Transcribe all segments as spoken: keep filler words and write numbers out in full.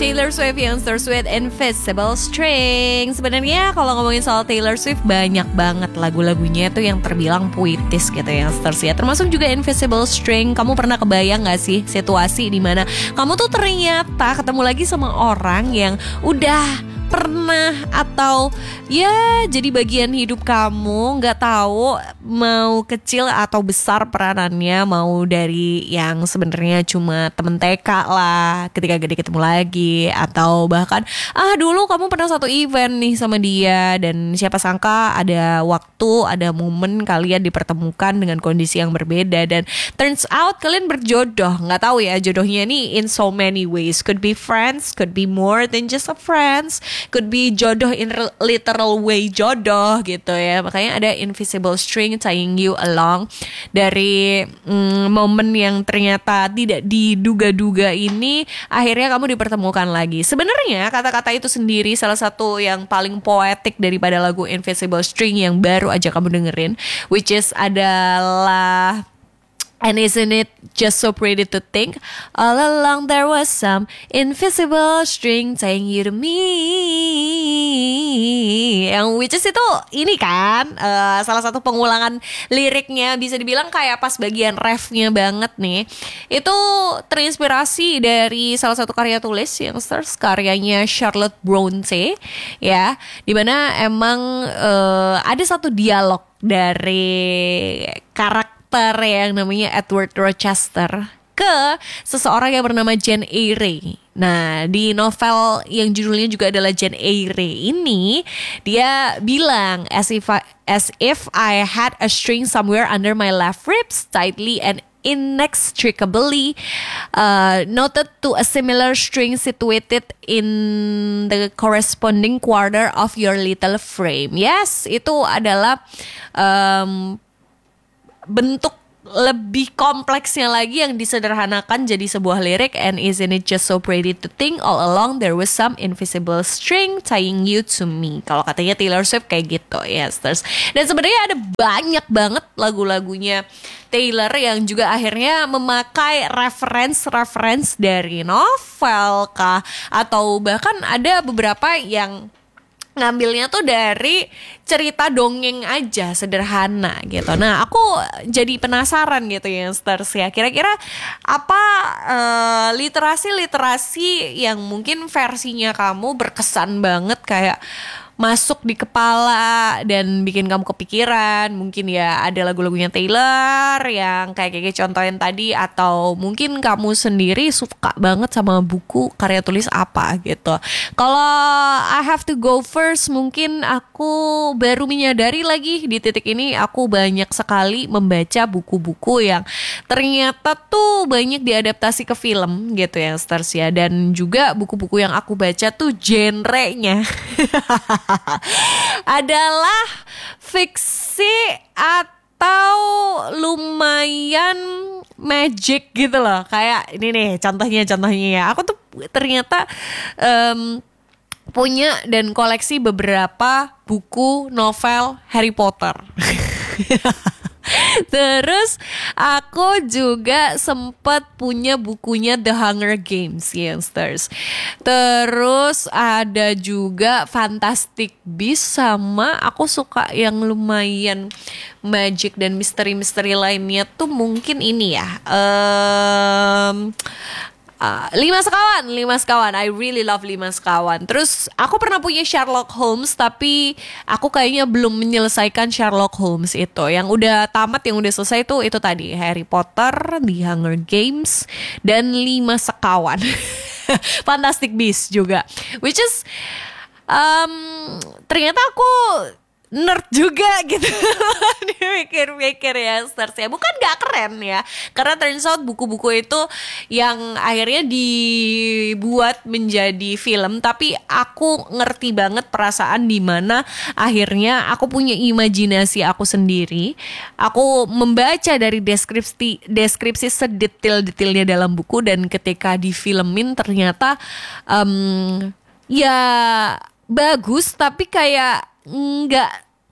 Taylor Swift yang Youngsters with Invisible String. Sebenarnya kalau ngomongin soal Taylor Swift, banyak banget lagu-lagunya tuh yang terbilang puitis gitu ya, Youngsters ya. Termasuk juga Invisible String. Kamu pernah kebayang gak sih situasi dimana kamu tuh ternyata ketemu lagi sama orang yang udah pernah atau ya jadi bagian hidup kamu, nggak tahu mau kecil atau besar peranannya, mau dari yang sebenarnya cuma temen T K lah, ketika gede ketemu lagi, atau bahkan ah dulu kamu pernah satu event nih sama dia dan siapa sangka ada waktu, ada momen kalian dipertemukan dengan kondisi yang berbeda dan turns out kalian berjodoh. Nggak tahu ya jodohnya nih in so many ways, could be friends, could be more than just a friends, could be jodoh in literal way jodoh gitu ya. Makanya ada invisible string tying you along dari mm, momen yang ternyata tidak diduga-duga ini, akhirnya kamu dipertemukan lagi. Sebenarnya kata-kata itu sendiri salah satu yang paling poetik daripada lagu Invisible String yang baru aja kamu dengerin, which is adalah and isn't it just so pretty to think all along there was some invisible string tying you to me. Yang which is itu ini kan uh, salah satu pengulangan liriknya, bisa dibilang kayak pas bagian refnya banget nih. Itu terinspirasi dari salah satu karya tulis yang stars karyanya Charlotte Bronte ya, dimana emang uh, ada satu dialog dari karakter yang namanya Edward Rochester ke seseorang yang bernama Jane Eyre. Nah, di novel yang judulnya juga adalah Jane Eyre ini, dia bilang as if I, as if I had a string somewhere under my left ribs tightly and inextricably uh, knotted to a similar string situated in the corresponding quarter of your little frame. Yes, itu adalah um, bentuk lebih kompleksnya lagi yang disederhanakan jadi sebuah lirik. And isn't it just so pretty to think all along there was some invisible string tying you to me. Kalau katanya Taylor Swift kayak gitu, yes. Dan sebenarnya ada banyak banget lagu-lagunya Taylor yang juga akhirnya memakai reference-reference dari novel kah, atau bahkan ada beberapa yang ngambilnya tuh dari cerita dongeng aja sederhana gitu. Nah, aku jadi penasaran gitu ya, Stars ya. Kira-kira apa uh, literasi-literasi yang mungkin versinya kamu berkesan banget, kayak masuk di kepala dan bikin kamu kepikiran. Mungkin ya ada lagu-lagunya Taylor yang kayak kayak contohin tadi, atau mungkin kamu sendiri suka banget sama buku karya tulis apa gitu. Kalau I have to go first, mungkin aku baru menyadari lagi di titik ini aku banyak sekali membaca buku-buku yang ternyata tuh banyak diadaptasi ke film gitu ya, Stars ya. Dan juga buku-buku yang aku baca tuh genrenya adalah fiksi atau lumayan magic gitu loh. Kayak ini nih contohnya contohnya ya. Aku tuh ternyata um, punya dan koleksi beberapa buku novel Harry Potter. Terus aku juga sempat punya bukunya The Hunger Games, Youngsters. Terus ada juga Fantastic Beasts, sama aku suka yang lumayan magic dan misteri-misteri lainnya tuh mungkin ini ya. Um, Uh, Lima Sekawan, Lima Sekawan, I really love Lima Sekawan. Terus aku pernah punya Sherlock Holmes, tapi aku kayaknya belum menyelesaikan Sherlock Holmes itu. Yang udah tamat, yang udah selesai tuh itu tadi Harry Potter, The Hunger Games, dan Lima Sekawan. Fantastic Beasts juga, which is um, ternyata aku nerd juga gitu. Mikir-mikir ya, Stars ya. Bukan gak keren ya, karena turns out buku-buku itu yang akhirnya dibuat menjadi film, tapi aku ngerti banget perasaan dimana akhirnya aku punya imajinasi aku sendiri. Aku membaca dari deskripsi deskripsi sedetail-detailnya dalam buku, dan ketika difilmin ternyata um, ya bagus, tapi kayak nggak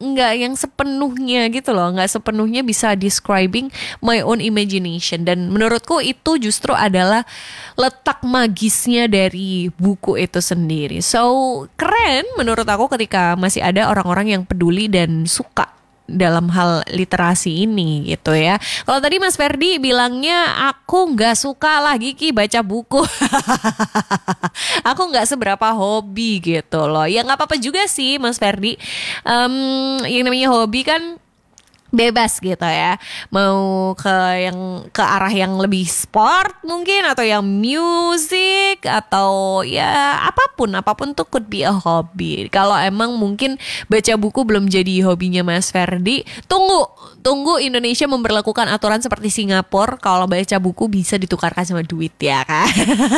nggak yang sepenuhnya gitu loh, nggak sepenuhnya bisa describing my own imagination. Dan menurutku itu justru adalah letak magisnya dari buku itu sendiri. So keren menurut aku ketika masih ada orang-orang yang peduli dan suka dalam hal literasi ini gitu ya. Kalau tadi Mas Ferdi bilangnya aku nggak suka lagi Ki baca buku. Aku nggak seberapa hobi gitu loh. Ya nggak apa-apa juga sih Mas Ferdi. Um, yang namanya hobi kan bebas gitu ya, mau ke yang ke arah yang lebih sport mungkin, atau yang music, atau ya apapun apapun tuh could be a hobby. Kalau emang mungkin baca buku belum jadi hobinya Mas Ferdi, tunggu tunggu Indonesia memberlakukan aturan seperti Singapura, kalau baca buku bisa ditukarkan sama duit ya kan.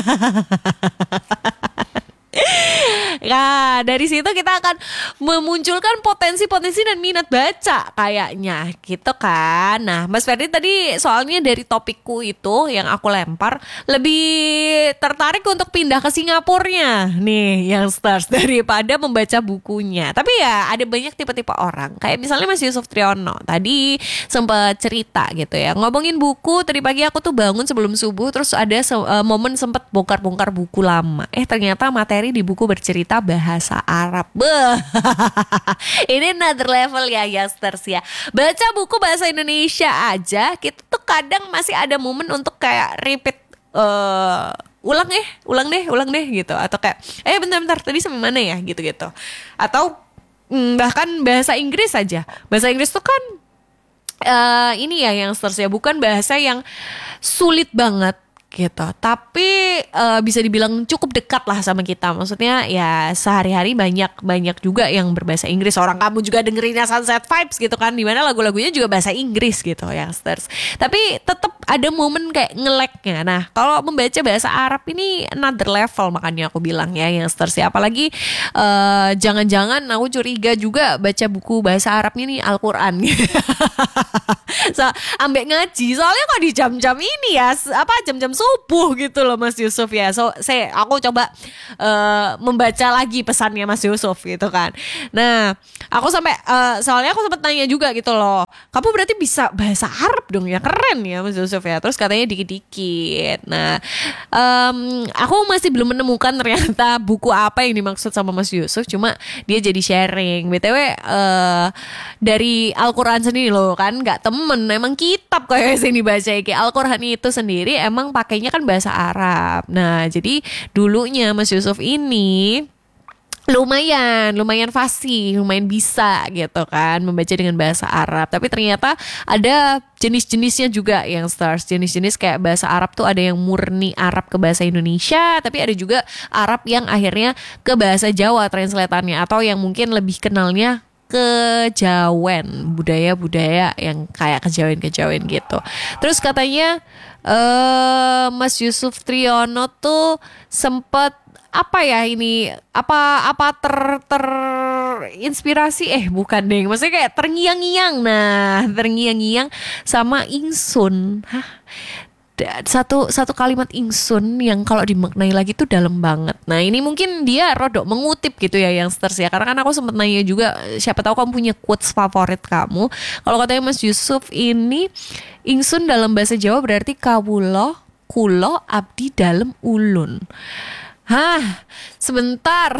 Nah, dari situ kita akan memunculkan potensi-potensi dan minat baca kayaknya gitu kan. Nah, Mas Ferdi tadi soalnya dari topikku itu yang aku lempar lebih tertarik untuk pindah ke Singapurnya nih yang stars daripada membaca bukunya. Tapi ya ada banyak tipe-tipe orang. Kayak misalnya Mas Yusuf Triono tadi sempat cerita gitu ya. Ngomongin buku, tadi pagi aku tuh bangun sebelum subuh terus ada se- uh, momen sempat bongkar-bongkar buku lama. Eh ternyata materi di buku bercerita bahasa Arab. Beuh. Ini another level ya youngsters ya. Baca buku bahasa Indonesia aja kita tuh kadang masih ada momen untuk kayak repeat uh, ulang eh, ulang deh, ulang deh gitu. Atau kayak eh bentar-bentar tadi sampai mana ya gitu-gitu. Atau mm, bahkan bahasa Inggris aja. Bahasa Inggris tuh kan uh, ini ya youngsters ya, bukan bahasa yang sulit banget gitu, tapi uh, bisa dibilang cukup dekat lah sama kita. Maksudnya ya sehari-hari banyak banyak juga yang berbahasa Inggris. Orang kamu juga dengerinnya Sunset Vibes gitu kan, dimana lagu-lagunya juga bahasa Inggris gitu youngsters. Tapi tetap ada momen kayak ngeleknya. Nah kalau membaca bahasa Arab ini another level, makanya aku bilang ya youngsters ya. Apalagi uh, jangan-jangan aku curiga juga baca buku bahasa Arabnya nih Al-Quran. So, ambek ngaji soalnya kok di jam-jam ini ya, apa jam-jam subuh gitu loh Mas Yusuf ya. So saya aku coba uh, membaca lagi pesannya Mas Yusuf gitu kan. Nah aku sampai uh, soalnya aku sempat tanya juga gitu loh, kamu berarti bisa bahasa Arab dong ya, keren ya Mas Yusuf ya. Terus katanya dikit-dikit. Nah um, aku masih belum menemukan ternyata buku apa yang dimaksud sama Mas Yusuf. Cuma dia jadi sharing B T W uh, dari Al-Quran sendiri loh kan, nggak temen, emang kitab kayak sini baca kayak Al-Quran itu sendiri emang pakainya kan bahasa Arab. Nah jadi dulunya Mas Yusuf ini lumayan, lumayan fasih, lumayan bisa gitu kan membaca dengan bahasa Arab. Tapi ternyata ada jenis-jenisnya juga yang stars. Jenis-jenis kayak bahasa Arab tuh ada yang murni Arab ke bahasa Indonesia, tapi ada juga Arab yang akhirnya ke bahasa Jawa translatannya, atau yang mungkin lebih kenalnya kejawen, budaya-budaya yang kayak kejawen-kejawen gitu. Terus katanya uh, Mas Yusuf Triono tuh sempat apa ya ini apa apa ter terinspirasi eh bukan deh, maksudnya kayak terngiang-ngiang. Nah terngiang-ngiang sama ingsun. Hah, satu satu kalimat ingsun yang kalau dimaknai lagi tuh dalam banget. Nah ini mungkin dia rodok mengutip gitu ya youngsters ya, karena kan aku sempat nanya juga siapa tahu kamu punya quotes favorit kamu. Kalau katanya Mas Yusuf ini ingsun dalam bahasa Jawa berarti kawulo kulo abdi dalam ulun. Hah, sebentar.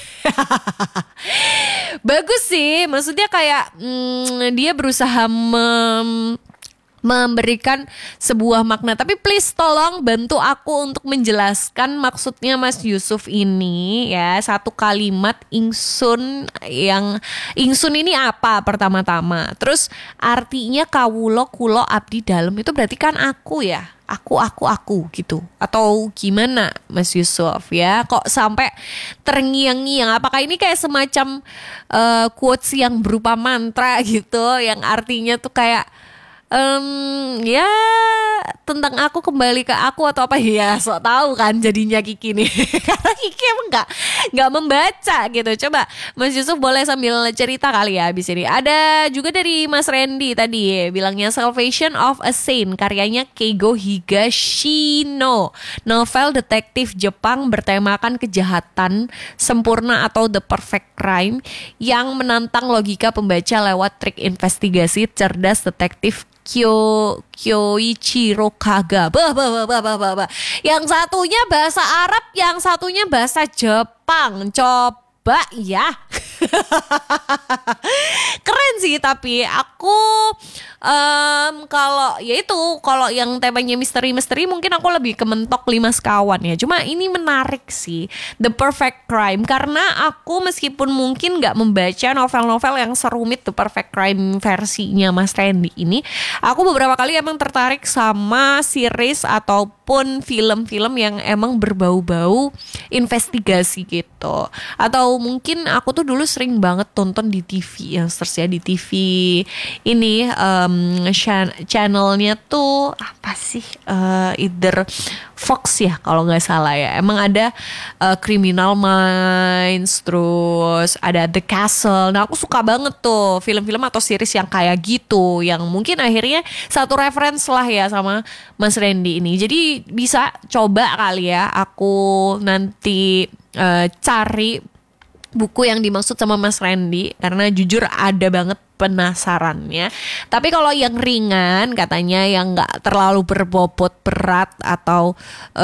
Bagus sih, maksudnya kayak hmm, dia berusaha mem memberikan sebuah makna. Tapi please tolong bantu aku untuk menjelaskan maksudnya Mas Yusuf ini ya. Satu kalimat ingsun, yang ingsun ini apa pertama-tama. Terus artinya kawulo kulo abdi dalam itu berarti kan aku ya. Aku, aku, aku gitu. Atau gimana Mas Yusuf ya? Kok sampai terngiang-ngiang? Apakah ini kayak semacam uh, quotes yang berupa mantra gitu, yang artinya tuh kayak Um, ya tentang aku kembali ke aku atau apa ya, sok tahu kan jadinya Kiki nih. Karena Kiki emang nggak nggak membaca gitu. Coba Mas Yusuf boleh sambil cerita kali ya abis ini. Ada juga dari Mas Randy tadi bilangnya Salvation of a Saint karyanya Keigo Higashino, novel detektif Jepang bertemakan kejahatan sempurna atau the perfect crime yang menantang logika pembaca lewat trik investigasi cerdas detektif Kyo Kyoichiro Kaga. Bah, bah, bah, bah, bah, bah, bah. Yang satunya bahasa Arab, yang satunya bahasa Jepang. Coba ya. Keren sih, tapi aku um, kalau ya itu kalau yang temanya misteri-misteri mungkin aku lebih ke mentok lima sekawan ya. Cuma ini menarik sih, The Perfect Crime, karena aku meskipun mungkin nggak membaca novel-novel yang serumit The Perfect Crime versinya Mas Randy ini, aku beberapa kali emang tertarik sama series ataupun film-film yang emang berbau-bau investigasi gitu. Atau mungkin aku tuh dulu sering banget tonton di T V yang terus ya, di T V ini um, channelnya tuh apa sih, uh, either Fox ya kalau nggak salah ya. Emang ada uh, Criminal Minds, terus ada The Castle. Nah aku suka banget tuh film-film atau series yang kayak gitu, yang mungkin akhirnya satu reference lah ya sama Mas Randy ini. Jadi bisa coba kali ya aku nanti uh, cari buku yang dimaksud sama Mas Randy, karena jujur ada banget penasarannya. Tapi kalau yang ringan katanya yang nggak terlalu berbobot berat atau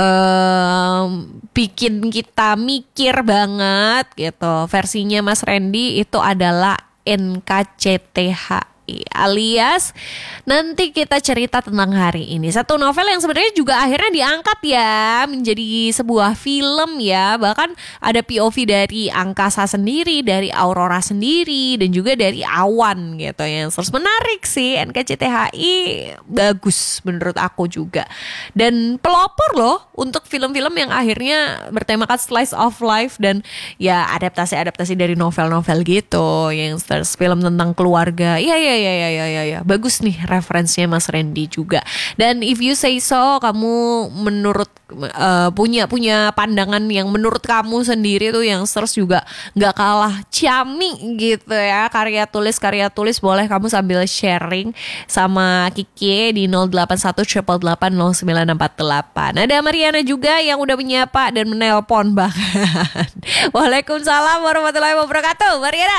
um, bikin kita mikir banget gitu, versinya Mas Randy itu adalah N K C T H I, alias nanti kita cerita tentang hari ini. Satu novel yang sebenarnya juga akhirnya diangkat ya menjadi sebuah film ya. Bahkan ada P O V dari angkasa sendiri, dari Aurora sendiri, dan juga dari awan gitu ya. Terus menarik sih, N K C T H I bagus menurut aku juga. Dan pelopor loh untuk film-film yang akhirnya bertemakan slice of life dan ya adaptasi-adaptasi dari novel-novel gitu. Yang terus film tentang keluarga. Iya iya ya ya ya ya ya bagus nih referensinya Mas Randy juga. Dan if you say so, kamu menurut uh, punya punya pandangan yang menurut kamu sendiri tuh yang terus juga nggak kalah ciamik gitu ya, karya tulis karya tulis boleh kamu sambil sharing sama Kiki di nol delapan satu delapan delapan nol sembilan empat delapan. Ada Mariana juga yang udah menyapa dan menelpon bahkan. Waalaikumsalam warahmatullahi wabarakatuh Mariana.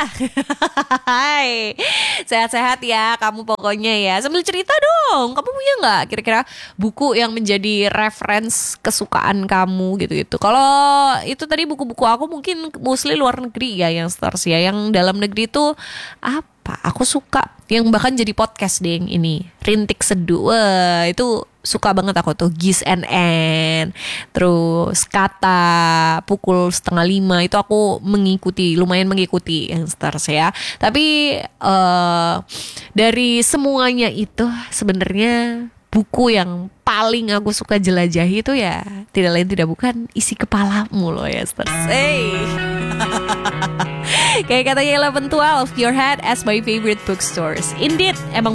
Hai, sehat-sehat ya kamu pokoknya ya. Sambil cerita dong, kamu punya nggak kira-kira buku yang menjadi reference kesukaan kamu gitu-gitu? Kalau itu tadi buku-buku aku mungkin mostly luar negeri ya yang stars ya. Yang dalam negeri itu apa? Aku suka yang bahkan jadi podcast deh yang ini, Rintik Seduh. Wah, itu suka banget aku tuh. Gis N N, terus Kata pukul setengah lima itu aku mengikuti, lumayan mengikuti yang stars ya. Tapi uh, dari semuanya itu sebenarnya buku yang paling aku suka jelajahi itu ya tidak lain tidak bukan Isi Kepalamu loh ya stars. Hey. Kayak katanya eleven twelve, Your Head as My Favorite Bookstores. Indeed, emang